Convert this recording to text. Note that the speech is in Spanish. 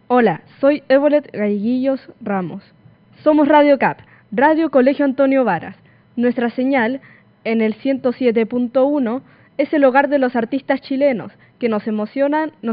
Hola, soy Evolet Galleguillos Ramos. Somos Radio CAP, Radio Colegio Antonio Varas. Nuestra señal, en el 107.1, es el hogar de los artistas chilenos que nos emocionan,